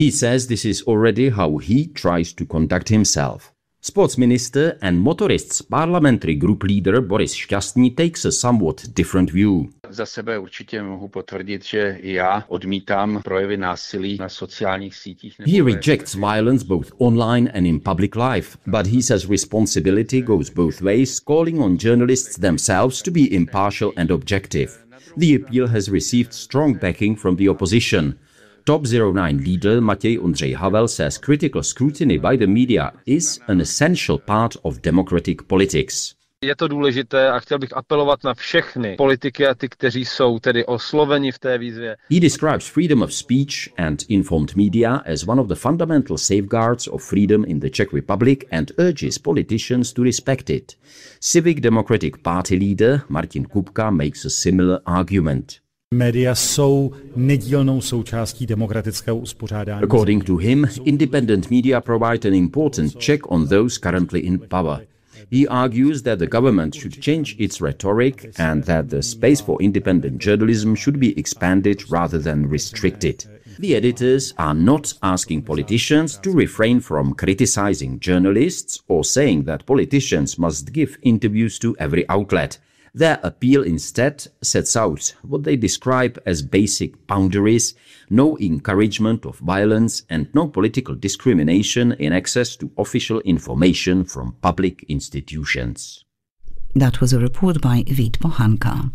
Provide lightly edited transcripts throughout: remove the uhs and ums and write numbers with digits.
He says this is already how he tries to conduct himself. Sports minister and motorists parliamentary group leader Boris Šťastný takes a somewhat different view. Za sebe určitě mohu potvrdit, že i já odmítám projevy násilí na sociálních sítích. He rejects violence both online and in public life, but he says responsibility goes both ways, calling on journalists themselves to be impartial and objective. The appeal has received strong backing from the opposition. Top 09 leader Matěj Ondřej Havel says critical scrutiny by the media is an essential part of democratic politics. Je to důležité a chtěl bych apelovat na všechny politiky a ty, kteří jsou tedy osloveni v té výzvě. He describes freedom of speech and informed media as one of the fundamental safeguards of freedom in the Czech Republic and urges politicians to respect it. Civic Democratic Party leader Martin Kupka makes a similar argument. Média jsou nedílnou součástí demokratického uspořádání. According to him, independent media provide an important check on those currently in power. He argues that the government should change its rhetoric and that the space for independent journalism should be expanded rather than restricted. The editors are not asking politicians to refrain from criticizing journalists or saying that politicians must give interviews to every outlet. Their appeal instead sets out what they describe as basic boundaries, no encouragement of violence and no political discrimination in access to official information from public institutions. That was a report by Vít Bochanka.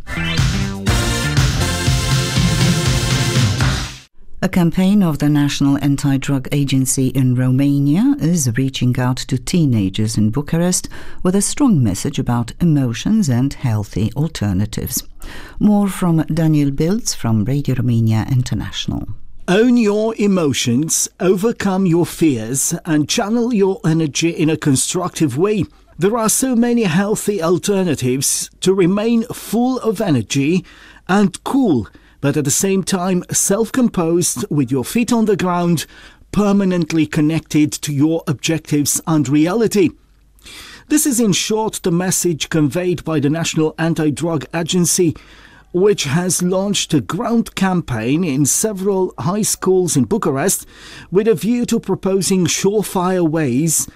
A campaign of the National Anti-Drug Agency in Romania is reaching out to teenagers in Bucharest with a strong message about emotions and healthy alternatives. More from Daniel Bilds from Radio Romania International. Own your emotions, overcome your fears, and channel your energy in a constructive way. There are so many healthy alternatives to remain full of energy and cool, but at the same time self-composed with your feet on the ground, permanently connected to your objectives and reality. This is in short the message conveyed by the National Anti-Drug Agency, which has launched a ground campaign in several high schools in Bucharest with a view to proposing surefire ways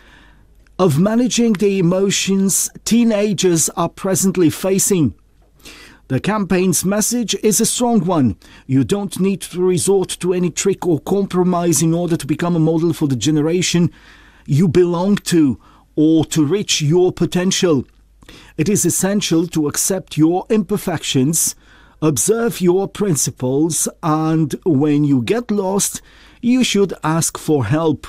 of managing the emotions teenagers are presently facing. The campaign's message is a strong one. You don't need to resort to any trick or compromise in order to become a model for the generation you belong to or to reach your potential. It is essential to accept your imperfections, observe your principles, and when you get lost, you should ask for help.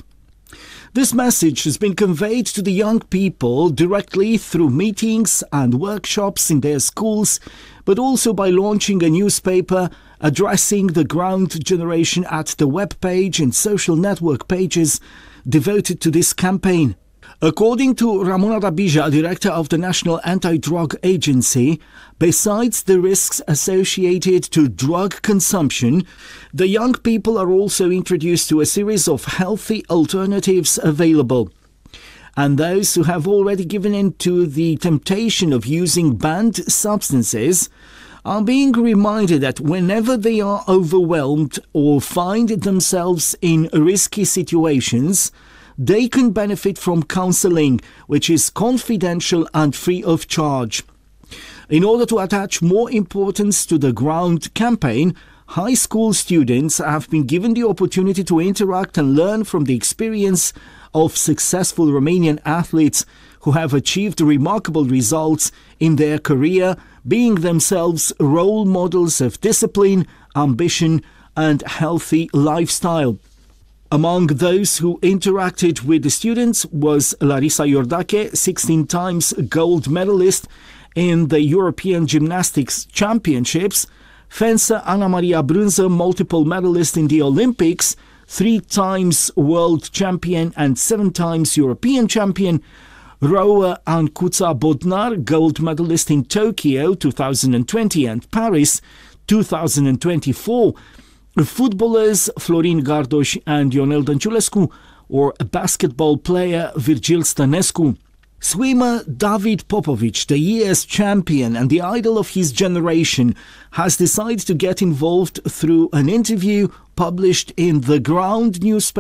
This message has been conveyed to the young people directly through meetings and workshops in their schools, but also by launching a newspaper addressing the ground generation at the web page and social network pages devoted to this campaign. According to Ramona Rabija, director of the National Anti-Drug Agency, besides the risks associated to drug consumption, the young people are also introduced to a series of healthy alternatives available. And those who have already given in to the temptation of using banned substances are being reminded that whenever they are overwhelmed or find themselves in risky situations, they can benefit from counseling, which is confidential and free of charge. In order to attach more importance to the ground campaign, high school students have been given the opportunity to interact and learn from the experience of successful Romanian athletes who have achieved remarkable results in their career, being themselves role models of discipline, ambition, and healthy lifestyle. Among those who interacted with the students was Larisa Iordache, 16 times gold medalist in the European Gymnastics Championships, fencer Ana Maria Brânză, multiple medalist in the Olympics, 3 times world champion and 7 times European champion, rower Ancuța Bodnar, gold medalist in Tokyo 2020 and Paris 2024, footballers Florin Gardoș and Ionel Dănciulescu, or basketball player Virgil Stănescu. Swimmer David Popovic, the year's champion and the idol of his generation, has decided to get involved through an interview published in The Ground newspaper